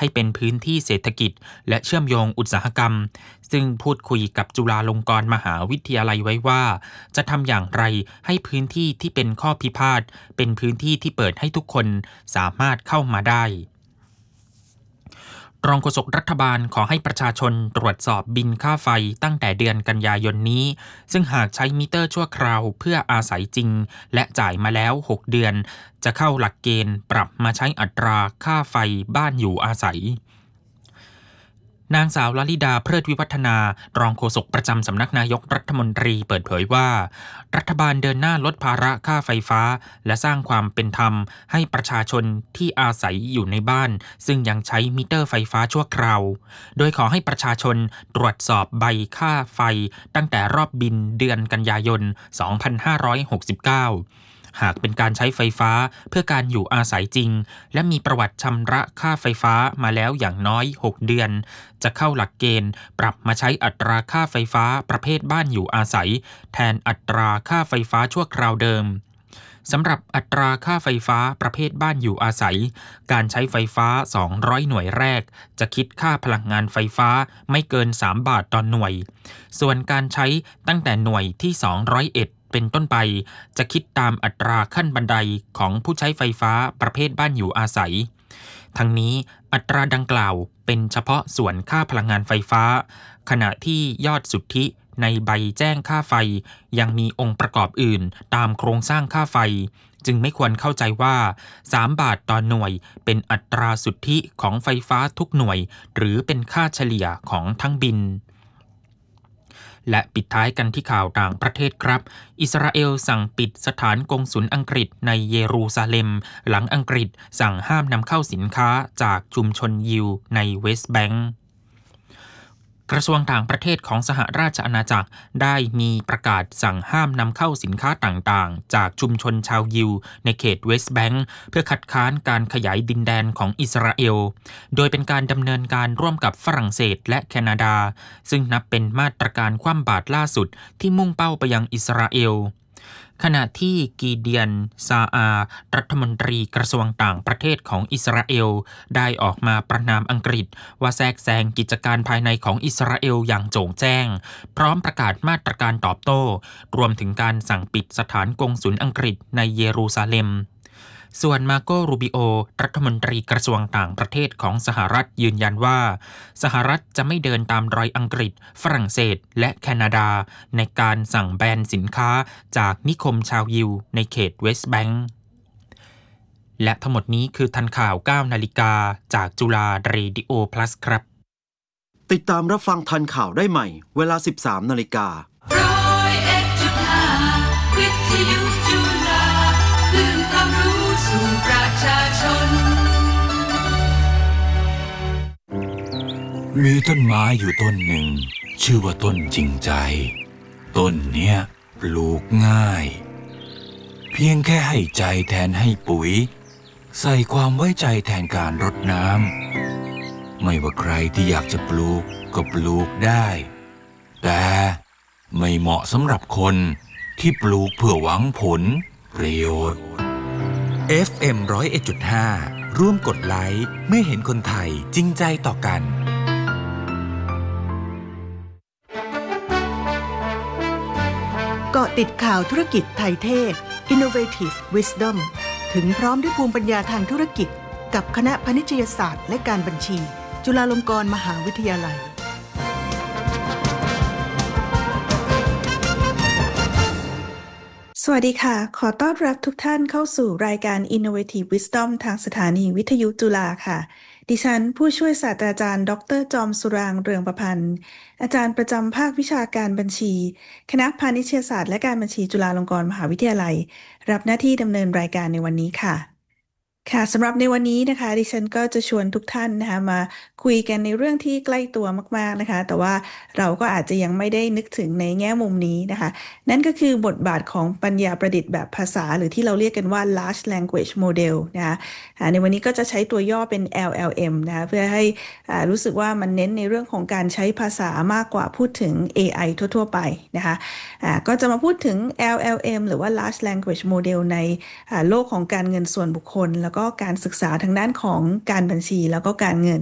ให้เป็นพื้นที่เศรษฐกิจและเชื่อมโยงอุตสาหกรรมซึ่งพูดคุยกับจุฬาลงกรณ์มหาวิทยาลัยไว้ว่าจะทำอย่างไรให้พื้นที่ที่เป็นข้อพิพาทเป็นพื้นที่ที่เปิดให้ทุกคนสามารถเข้ามาได้รองโฆษกรัฐบาลขอให้ประชาชนตรวจสอบบิลค่าไฟตั้งแต่เดือนกันยายนนี้ซึ่งหากใช้มิเตอร์ชั่วคราวเพื่ออาศัยจริงและจ่ายมาแล้ว6เดือนจะเข้าหลักเกณฑ์ปรับมาใช้อัตราค่าไฟบ้านอยู่อาศัยนางสาวลลิดาเพลิดวิวัฒนารองโฆษกประจำสำนักนายกรัฐมนตรีเปิดเผยว่ารัฐบาลเดินหน้าลดภาระค่าไฟฟ้าและสร้างความเป็นธรรมให้ประชาชนที่อาศัยอยู่ในบ้านซึ่งยังใช้มิเตอร์ไฟฟ้าชั่วคราวโดยขอให้ประชาชนตรวจสอบใบค่าไฟตั้งแต่รอบบิลเดือนกันยายน 2569หากเป็นการใช้ไฟฟ้าเพื่อการอยู่อาศัยจริงและมีประวัติชำระค่าไฟฟ้ามาแล้วอย่างน้อย6เดือนจะเข้าหลักเกณฑ์ปรับมาใช้อัตราค่าไฟฟ้าประเภทบ้านอยู่อาศัยแทนอัตราค่าไฟฟ้าชั่วคราวเดิมสำหรับอัตราค่าไฟฟ้าประเภทบ้านอยู่อาศัยการใช้ไฟฟ้า200หน่วยแรกจะคิดค่าพลังงานไฟฟ้าไม่เกิน3บาทต่อหน่วยส่วนการใช้ตั้งแต่หน่วยที่201เป็นต้นไปจะคิดตามอัตราขั้นบันไดของผู้ใช้ไฟฟ้าประเภทบ้านอยู่อาศัยทั้งนี้อัตราดังกล่าวเป็นเฉพาะส่วนค่าพลังงานไฟฟ้าขณะที่ยอดสุทธิในใบแจ้งค่าไฟยังมีองค์ประกอบอื่นตามโครงสร้างค่าไฟจึงไม่ควรเข้าใจว่า3บาทต่อหน่วยเป็นอัตราสุทธิของไฟฟ้าทุกหน่วยหรือเป็นค่าเฉลี่ยของทั้งบินและปิดท้ายกันที่ข่าวต่างประเทศครับอิสราเอลสั่งปิดสถานกงสุลอังกฤษในเยรูซาเล็มหลังอังกฤษสั่งห้ามนำเข้าสินค้าจากชุมชนยิวในเวสต์แบงก์กระทรวงต่างประเทศของสหราชอาณาจักรได้มีประกาศสั่งห้ามนำเข้าสินค้าต่างๆจากชุมชนชาวยิวในเขตเวสต์แบงก์เพื่อขัดขานการขยายดินแดนของอิสราเอลโดยเป็นการดำเนินการร่วมกับฝรั่งเศสและแคนาดาซึ่งนับเป็นมาตรการคว่ำบาตรล่าสุดที่มุ่งเป้าไปยังอิสราเอลขณะที่กีเดียนซาอารัฐมนตรีกระทรวงต่างประเทศของอิสราเอลได้ออกมาประณามอังกฤษว่าแทรกแซงกิจการภายในของอิสราเอลอย่างโจ่งแจ้งพร้อมประกาศมาตรการตอบโต้รวมถึงการสั่งปิดสถานกงสุลอังกฤษในเยรูซาเล็มส่วนมาโกรูบิโอรัฐมนตรีกระทรวงต่างประเทศของสหรัฐยืนยันว่าสหรัฐจะไม่เดินตามรอยอังกฤษฝรั่งเศสและแคนาดาในการสั่งแบนสินค้าจากนิคมชาวยิวในเขตเวสต์แบงก์และทั้งหมดนี้คือทันข่าว 9 นาฬิกาจากจุฬาเรดิโอพลัสครับติดตามรับฟังทันข่าวได้ใหม่เวลา 13 นาฬิกาวิทยุจุฬาคลื่นความรู้สู่ประชาชนมีต้นไม้อยู่ต้นหนึ่งชื่อว่าต้นจริงใจต้นเนี้ยปลูกง่ายเพียงแค่ให้ใจแทนให้ปุ๋ยใส่ความไว้ใจแทนการรดน้ำไม่ว่าใครที่อยากจะปลูกก็ปลูกได้แต่ไม่เหมาะสำหรับคนที่ปลูกเพื่อหวังผลประโยชน์ FM 101.5 ร่วมกดไลค์เมื่อเห็นคนไทยจริงใจต่อกันเกาะติดข่าวธุรกิจไทยเทศ Innovative Wisdom ถึงพร้อมด้วยภูมิปัญญาทางธุรกิจกับคณะพาณิชยศาสตร์และการบัญชีจุฬาลงกรณ์มหาวิทยาลัยสวัสดีค่ะขอต้อนรับทุกท่านเข้าสู่รายการ Innovative Wisdom ทางสถานีวิทยุจุฬาค่ะดิฉันผู้ช่วยศาสตราจารย์ดร.จอมสุรางค์เรืองประพันธ์อาจารย์ประจำภาควิชาการบัญชีคณะพาณิชยศาสตร์และการบัญชีจุฬาลงกรณ์มหาวิทยาลัยรับหน้าที่ดำเนินรายการในวันนี้ค่ะสำหรับในวันนี้นะคะดิฉันก็จะชวนทุกท่านนะคะมาคุยกันในเรื่องที่ใกล้ตัวมากๆนะคะแต่ว่าเราก็อาจจะยังไม่ได้นึกถึงในแง่มุมนี้นะคะนั่นก็คือบทบาทของปัญญาประดิษฐ์แบบภาษาหรือที่เราเรียกกันว่า large language model นะคะในวันนี้ก็จะใช้ตัวย่อเป็น LLM นะคะเพื่อให้รู้สึกว่ามันเน้นในเรื่องของการใช้ภาษามากกว่าพูดถึง AI ทั่วๆไปนะคะก็จะมาพูดถึง LLM หรือว่า large language model ในโลกของการเงินส่วนบุคคลแล้วก็การศึกษาทางด้านของการบัญชีแล้วก็การเงิน